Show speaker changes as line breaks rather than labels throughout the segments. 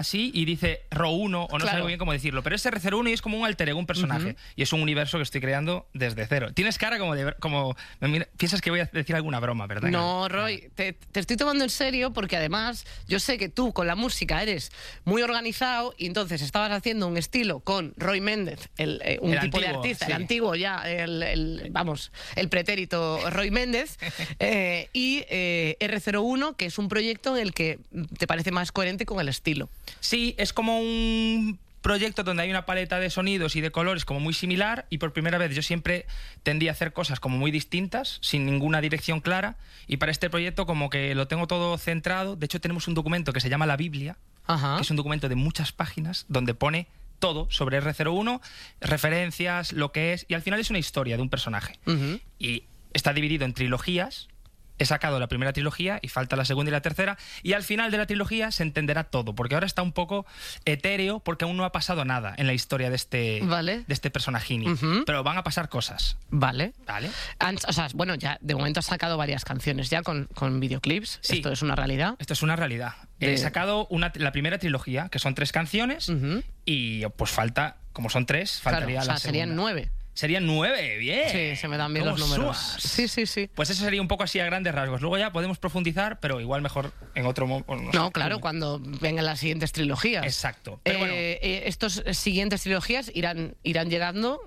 así y dice Ro1 o no sé muy bien cómo decirlo, pero es R01 y es como un alter ego, un personaje, y es un universo que estoy creando desde cero. Tienes cara como piensas que voy a decir alguna broma, ¿verdad?
No, Roy, te estoy tomando en serio porque además yo sé que tú con la música eres muy organizado y entonces estabas haciendo un estilo con Roy Méndez, un tipo de artista, sí. El antiguo ya, el pretérito Roy Méndez, y R01, que es un proyecto en el que te parece más coherente con el estilo.
Sí, es como un proyecto donde hay una paleta de sonidos y de colores como muy similar, y por primera vez yo siempre tendí a hacer cosas como muy distintas, sin ninguna dirección clara, y para este proyecto como que lo tengo todo centrado. De hecho tenemos un documento que se llama La Biblia, que es un documento de muchas páginas donde pone todo sobre R01, referencias, lo que es, y al final es una historia de un personaje. Y está dividido en trilogías. He sacado la primera trilogía y falta la segunda y la tercera, y al final de la trilogía se entenderá todo, porque ahora está un poco etéreo porque aún no ha pasado nada en la historia de este personajini, pero van a pasar cosas.
Vale. O sea, bueno, ya de momento has sacado varias canciones ya con videoclips. Sí. ¿Esto es una realidad?
Esto es una realidad. He sacado la primera trilogía, que son 3 canciones, y pues falta, como son 3, faltaría la segunda.
Serían 9.
Serían 9, bien.
Sí, se me dan bien los números. Sí.
Pues eso sería un poco así a grandes rasgos. Luego ya podemos profundizar, pero igual mejor en otro momento.
No, claro, cuando vengan las siguientes trilogías.
Exacto. Pero bueno,
estos siguientes trilogías irán llegando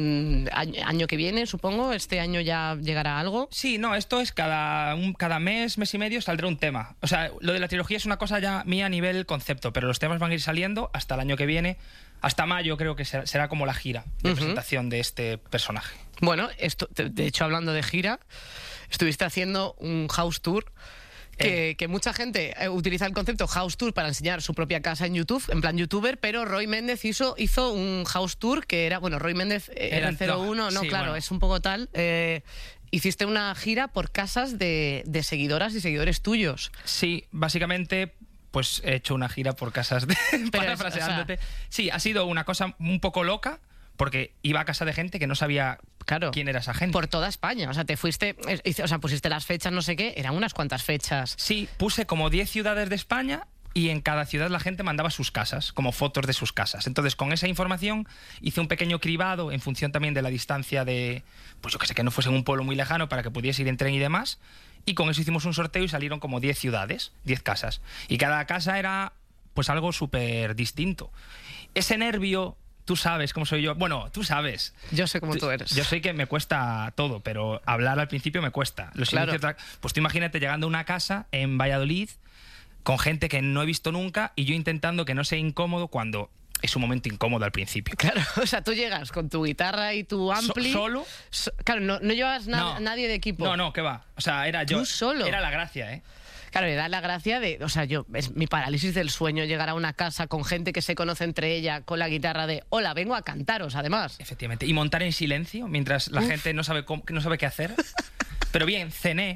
año que viene, supongo. Este año ya llegará algo.
Sí, no, esto es cada mes y medio saldrá un tema. O sea, lo de la trilogía es una cosa ya mía a nivel concepto, pero los temas van a ir saliendo hasta el año que viene. Hasta mayo creo que será como la gira de presentación de este personaje.
Bueno, de hecho, hablando de gira, estuviste haciendo un house tour que mucha gente utiliza el concepto house tour para enseñar su propia casa en YouTube, en plan youtuber, pero Roy Méndez hizo un house tour que era, bueno, Roy Méndez era 01, no, sí, claro, bueno. Es un poco tal. Hiciste una gira por casas de seguidoras y seguidores tuyos.
Sí, básicamente pues he hecho una gira por casas de... Parafraseándote. Sí, ha sido una cosa un poco loca, porque iba a casa de gente que no sabía quién era esa gente.
Por toda España. O sea, te fuiste... O sea, pusiste las fechas, no sé qué, eran unas cuantas fechas.
Sí, puse como 10 ciudades de España y en cada ciudad la gente mandaba sus casas, como fotos de sus casas. Entonces, con esa información hice un pequeño cribado en función también de la distancia de... Pues yo que sé, que no fuese en un pueblo muy lejano para que pudiese ir en tren y demás. Y con eso hicimos un sorteo y salieron como 10 ciudades, 10 casas. Y cada casa era pues algo súper distinto. Ese nervio, tú sabes cómo soy yo. Bueno, tú sabes.
Yo sé cómo tú eres.
Yo sé que me cuesta todo, pero hablar al principio me cuesta.
Claro.
Pues tú imagínate llegando a una casa en Valladolid con gente que no he visto nunca y yo intentando que no sea incómodo cuando... Es un momento incómodo al principio.
Claro, o sea, tú llegas con tu guitarra y tu ampli...
¿Solo?
Claro, no llevas nadie de equipo.
No, ¿qué va? O sea, era yo.
¿Tú solo?
Era la gracia, ¿eh?
Claro, era la gracia de... O sea, es mi parálisis del sueño llegar a una casa con gente que se conoce entre ella, con la guitarra de... Hola, vengo a cantaros, además.
Efectivamente. Y montar en silencio mientras la gente no sabe qué hacer. Pero bien, cené.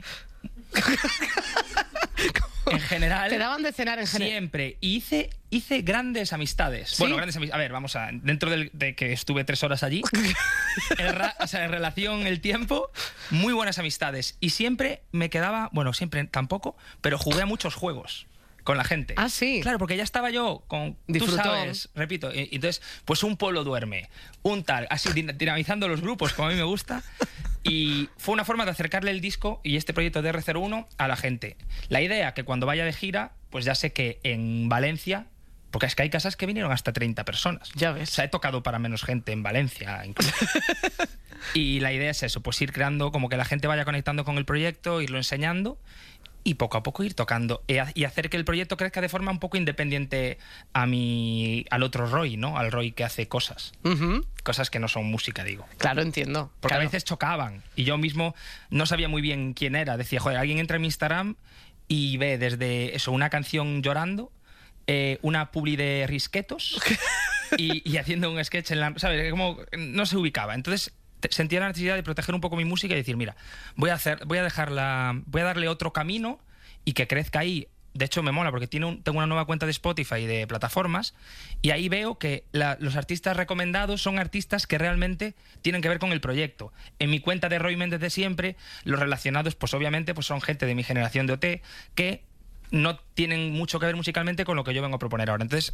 En general.
¿Te daban de cenar en general?
Siempre. Y hice grandes amistades.
¿Sí?
Bueno, grandes amistades. A ver, vamos a... Dentro de que estuve 3 horas allí, o sea, en relación el tiempo, muy buenas amistades. Y siempre me quedaba... Bueno, siempre tampoco, pero jugué a muchos juegos con la gente.
Ah, sí.
Claro, porque ya estaba yo con...
Disfrutón.
Tú sabes, repito. Y entonces, pues un pueblo duerme, un tal, así dinamizando los grupos, como a mí me gusta. Y fue una forma de acercarle el disco y este proyecto de R01 a la gente. La idea que cuando vaya de gira, pues ya sé que en Valencia... Porque es que hay casas que vinieron hasta 30 personas.
Ya ves.
O sea, he tocado para menos gente en Valencia, incluso. Y la idea es eso, pues ir creando, como que la gente vaya conectando con el proyecto, irlo enseñando y poco a poco ir tocando y hacer que el proyecto crezca de forma un poco independiente al otro Roy, ¿no? Al Roy que hace cosas. Cosas que no son música, digo.
Claro, entiendo.
Porque
claro.
A veces chocaban y yo mismo no sabía muy bien quién era. Decía, joder, alguien entra en mi Instagram y ve desde eso, una canción llorando, una publi de risquetos y haciendo un sketch en la... ¿Sabes? Como no se ubicaba. Entonces sentía la necesidad de proteger un poco mi música y decir, mira, voy a darle otro camino y que crezca ahí. De hecho, me mola porque tengo una nueva cuenta de Spotify y de plataformas y ahí veo que los artistas recomendados son artistas que realmente tienen que ver con el proyecto. En mi cuenta de Roy Méndez de siempre, los relacionados, pues obviamente, pues son gente de mi generación de OT que no tienen mucho que ver musicalmente con lo que yo vengo a proponer ahora. Entonces,